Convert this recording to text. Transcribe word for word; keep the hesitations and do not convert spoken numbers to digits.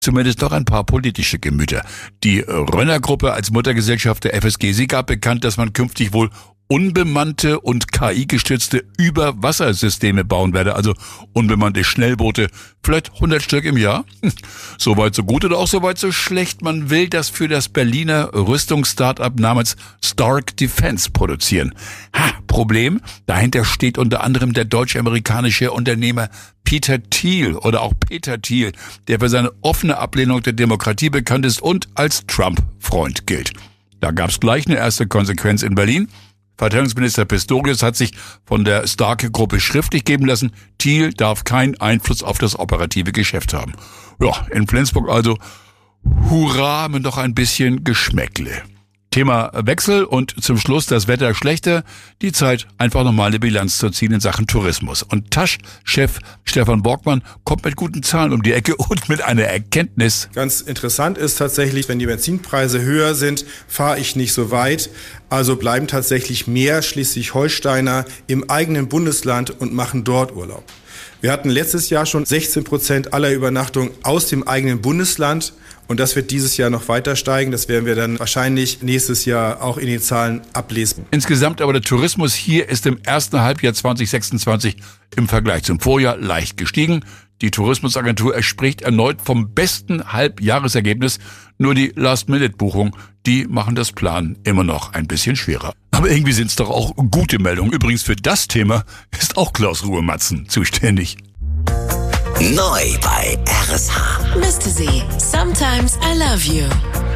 zumindest noch ein paar politische Gemüter. Die Rönner-Gruppe als Muttergesellschaft der F S G, sie gab bekannt, dass man künftig wohl unbemannte und K I-gestützte Überwassersysteme bauen werde, also unbemannte Schnellboote, vielleicht hundert Stück im Jahr. Hm. Soweit so gut oder auch soweit so schlecht. Man will das für das Berliner Rüstungsstartup namens Stark Defense produzieren. Ha, Problem, dahinter steht unter anderem der deutsch-amerikanische Unternehmer Peter Thiel oder auch Peter Thiel, der für seine offene Ablehnung der Demokratie bekannt ist und als Trump-Freund gilt. Da gab's gleich eine erste Konsequenz in Berlin. Verteidigungsminister Pistorius hat sich von der Stark-Gruppe schriftlich geben lassen, Thiel darf keinen Einfluss auf das operative Geschäft haben. Ja, in Flensburg also, hurra, mit noch ein bisschen Geschmäckle. Thema Wechsel und zum Schluss das Wetter schlechter, die Zeit, einfach nochmal eine Bilanz zu ziehen in Sachen Tourismus. Und Tasch-Chef Stefan Borgmann kommt mit guten Zahlen um die Ecke und mit einer Erkenntnis. Ganz interessant ist tatsächlich, wenn die Benzinpreise höher sind, fahre ich nicht so weit. Also bleiben tatsächlich mehr Schleswig-Holsteiner im eigenen Bundesland und machen dort Urlaub. Wir hatten letztes Jahr schon sechzehn Prozent aller Übernachtungen aus dem eigenen Bundesland. Und das wird dieses Jahr noch weiter steigen. Das werden wir dann wahrscheinlich nächstes Jahr auch in den Zahlen ablesen. Insgesamt aber der Tourismus hier ist im ersten Halbjahr zwanzig sechsundzwanzig im Vergleich zum Vorjahr leicht gestiegen. Die Tourismusagentur spricht erneut vom besten Halbjahresergebnis. Nur die Last-Minute-Buchungen, die machen das Planen immer noch ein bisschen schwerer. Aber irgendwie sind es doch auch gute Meldungen. Übrigens für das Thema ist auch Klaus Ruhe-Matzen zuständig. Neu bei R S H. Mister Z, Sometimes I Love You.